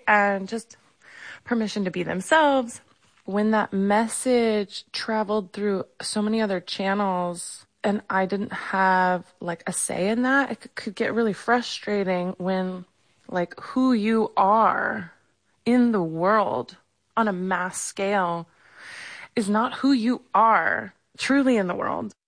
and just permission to be themselves. When that message traveled through so many other channels and I didn't have like a say in that, it could get really frustrating when like who you are in the world on a mass scale is not who you are truly in the world.